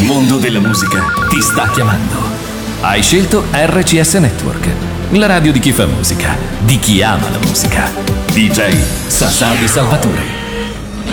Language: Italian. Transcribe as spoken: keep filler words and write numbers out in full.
mondo della musica ti sta chiamando. Hai scelto R C S Network, la radio di chi fa musica, di chi ama la musica. D J Sasabi Salvatore.